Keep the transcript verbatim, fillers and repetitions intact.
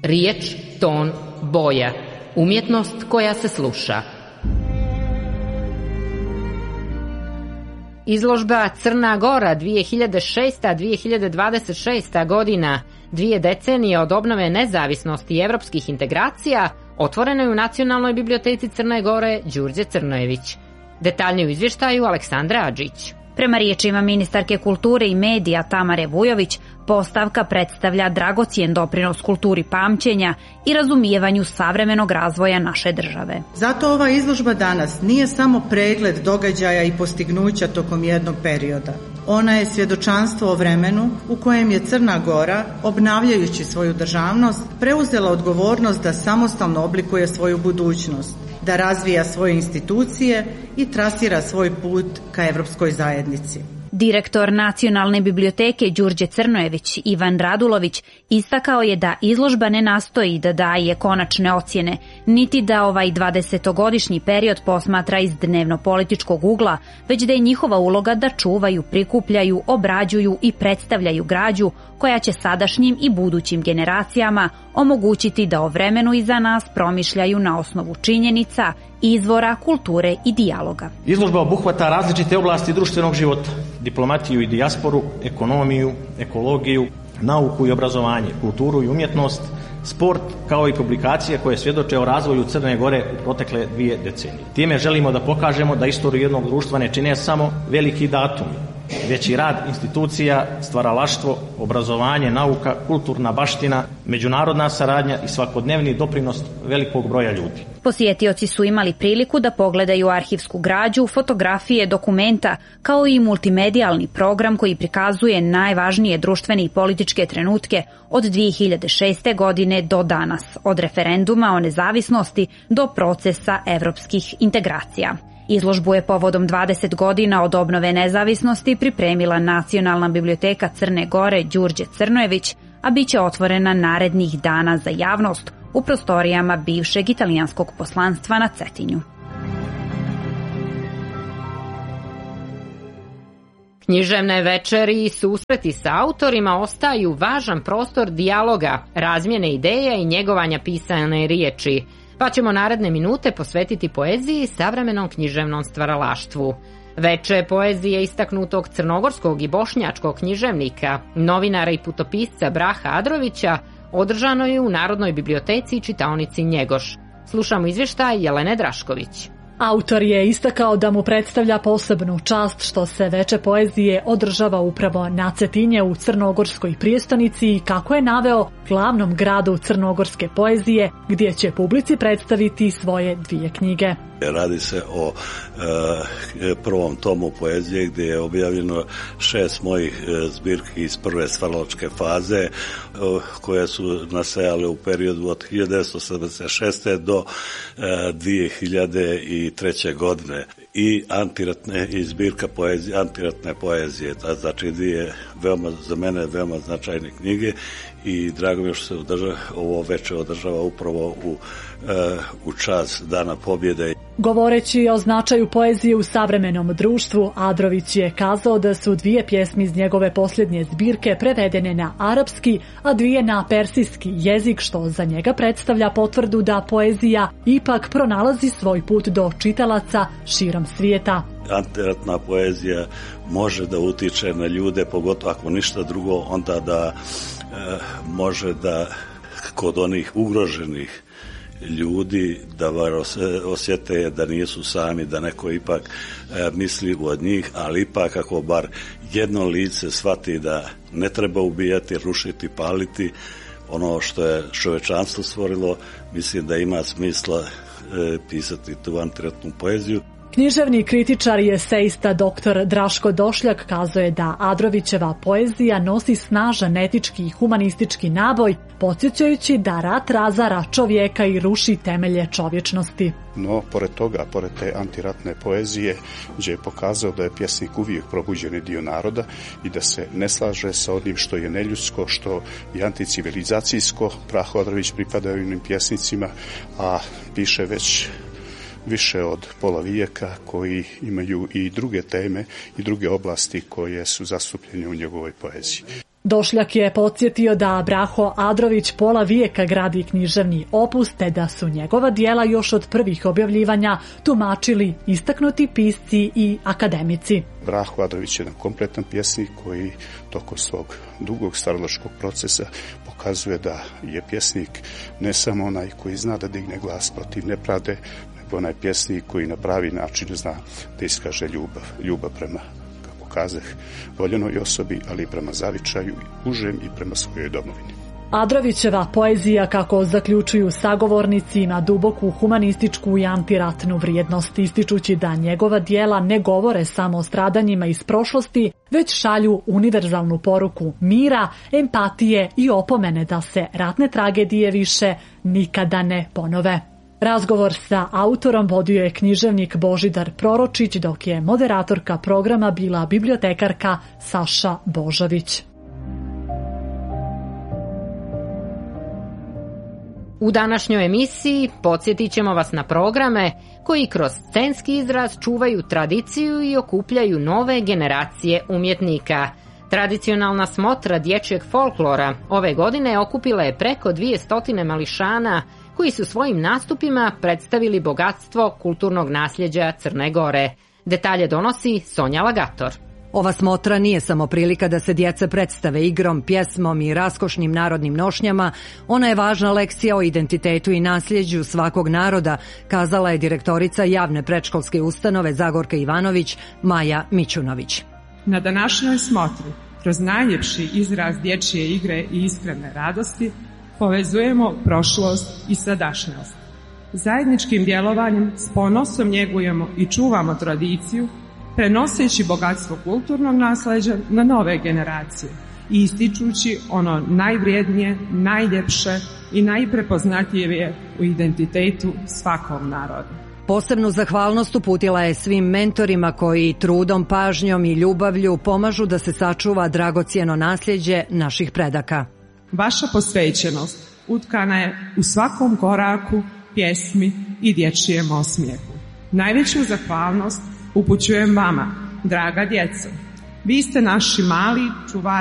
Riječ, ton, boja. Umjetnost koja se sluša. Izložba Crna Gora dvije hiljade šesta do dvije hiljade dvadeset šesta godina, dvije decenije od obnove nezavisnosti i evropskih integracija, otvorena je u Nacionalnoj biblioteci Crne Gore Đurđe Crnojević. Detaljnije u izvještaju Aleksandra Adžić. Prema riječima ministarke kulture i medija Tamare Vujović, postavka predstavlja dragocjen doprinos kulturi pamćenja i razumijevanju savremenog razvoja naše države. Zato ova izložba danas nije samo pregled događaja i postignuća tokom jednog perioda. Ona je svjedočanstvo o vremenu u kojem je Crna Gora, obnavljajući svoju državnost, preuzela odgovornost da samostalno oblikuje svoju budućnost, da razvija svoje institucije i trasira svoj put ka evropskoj zajednici. Direktor Nacionalne biblioteke Đurđe Crnojević Ivan Radulović istakao je da izložba ne nastoji da daje konačne ocjene, niti da ovaj dvadesetogodišnji period posmatra iz dnevno-političkog ugla, već da je njihova uloga da čuvaju, prikupljaju, obrađuju i predstavljaju građu koja će sadašnjim i budućim generacijama omogućiti da o vremenu iza nas promišljaju na osnovu činjenica, izvora, kulture i dijaloga. Izložba obuhvata različite oblasti društvenog života, diplomatiju i dijasporu, ekonomiju, ekologiju, nauku i obrazovanje, kulturu i umjetnost, sport, kao i publikacije koje svjedoče o razvoju Crne Gore u protekle dvije decenije. Time želimo da pokažemo da istoriju jednog društva ne čine samo veliki datumi, već i rad institucija, stvaralaštvo, obrazovanje, nauka, kulturna baština, međunarodna saradnja i svakodnevni doprinos velikog broja ljudi. Posjetioci su imali priliku da pogledaju arhivsku građu, fotografije, dokumenta, kao i multimedijalni program koji prikazuje najvažnije društvene i političke trenutke od dvije hiljade šeste. godine do danas, od referenduma o nezavisnosti do procesa evropskih integracija. Izložbu je povodom dvadeset godina od obnove nezavisnosti pripremila Nacionalna biblioteka Crne Gore Đurđe Crnojević, a bit će otvorena narednih dana za javnost u prostorijama bivšeg italijanskog poslanstva na Cetinju. Književne večeri i susreti sa autorima ostaju važan prostor dijaloga, razmjene ideja i njegovanja pisane riječi, pa ćemo naredne minute posvetiti poeziji i savremenom književnom stvaralaštvu. Veče poezije istaknutog crnogorskog i bošnjačkog književnika, novinara i putopisca Braha Adrovića održano je u Narodnoj biblioteci i čitaonici Njegoš. Slušamo izvještaj Jelene Drašković. Autor je istakao da mu predstavlja posebnu čast što se veče poezije održava upravo na Cetinje u Crnogorskoj prijestonici i kako je naveo glavnom gradu crnogorske poezije gdje će publici predstaviti svoje dvije knjige. Radi se o e, prvom tomu poezije gdje je objavljeno šest mojih e, zbirki iz prve stvaralačke faze e, koje su nastajale u periodu od hiljadu devetsto sedamdeset šeste. do e, dvije hiljade treće. godine i antiratne i zbirka poezije, antiratne poezije, znači dvije veoma, za mene veoma značajne knjige i drago mi je što se održava, ovo večer održava upravo u, e, u čas Dana pobjede. Govoreći o značaju poezije u savremenom društvu, Adrović je kazao da su dvije pjesmi iz njegove posljednje zbirke prevedene na arapski, a dvije na persijski jezik, što za njega predstavlja potvrdu da poezija ipak pronalazi svoj put do čitalaca širom svijeta. Antiratna poezija može da utiče na ljude, pogotovo ako ništa drugo, onda da e, može da kod onih ugroženih ljudi da bar osjete da nisu sami, da neko ipak e, misli od njih, ali ipak ako bar jedno lice shvati da ne treba ubijati, rušiti, paliti ono što je čovečanstvo stvorilo, mislim da ima smisla e, pisati tu antiratnu poeziju. Književni kritičar i esejista doktor Draško Došljak kazao je da Adrovićeva poezija nosi snažan etički i humanistički naboj, podsjećajući da rat razara čovjeka i ruši temelje čovječnosti. No, pored toga, pored te antiratne poezije, gdje je pokazao da je pjesnik uvijek probuđeni dio naroda i da se ne slaže sa onim što je neljudsko, što je anticivilizacijsko. Braho Adrović pripada ovim pjesnicima, a piše već više od pola vijeka, koji imaju i druge teme i druge oblasti koje su zastupljene u njegovoj poeziji. Došljak je podsjetio da Braho Adrović pola vijeka gradi književni opus, te da su njegova dijela još od prvih objavljivanja tumačili istaknuti pisci i akademici. Braho Adrović je jedan kompletan pjesnik koji tokom svog dugog stvaralačkog procesa pokazuje da je pjesnik ne samo onaj koji zna da digne glas protiv nepravde, nego onaj pjesnik koji na pravi način zna da iskaže ljubav, ljubav prema kazah voljenoj osobi, ali i prema zavičaju, užem i prema svojoj domovini. Adrovićeva poezija, kako zaključuju sagovornici, ima duboku humanističku i antiratnu vrijednost, ističući da njegova dijela ne govore samo o stradanjima iz prošlosti, već šalju univerzalnu poruku mira, empatije i opomene da se ratne tragedije više nikada ne ponove. Razgovor sa autorom vodio je književnik Božidar Proročić, dok je moderatorka programa bila bibliotekarka Saša Božović. U današnjoj emisiji podsjetit ćemo vas na programe koji kroz scenski izraz čuvaju tradiciju i okupljaju nove generacije umjetnika. Tradicionalna smotra dječjeg folklora ove godine okupila je preko dvije stotine mališana koji su svojim nastupima predstavili bogatstvo kulturnog nasljeđa Crne Gore. Detalje donosi Sonja Lagator. Ova smotra nije samo prilika da se djeca predstave igrom, pjesmom i raskošnim narodnim nošnjama, ona je važna lekcija o identitetu i nasljeđu svakog naroda, kazala je direktorica javne predškolske ustanove Zagorka Ivanović, Maja Mićunović. Na današnjoj smotri, kroz najljepši izraz dječje igre i iskrene radosti, povezujemo prošlost i sadašnjost. Zajedničkim djelovanjem s ponosom njegujemo i čuvamo tradiciju, prenoseći bogatstvo kulturnog nasleđa na nove generacije i ističući ono najvrijednije, najljepše i najprepoznatljivije u identitetu svakog naroda. Posebnu zahvalnost uputila je svim mentorima koji trudom, pažnjom i ljubavlju pomažu da se sačuva dragocjeno nasljeđe naših predaka. Vaša posvećenost utkana je u svakom koraku, pjesmi i dječjem osmijehu. Najveću zahvalnost upućujem vama, draga djeco. Vi ste naši mali čuvari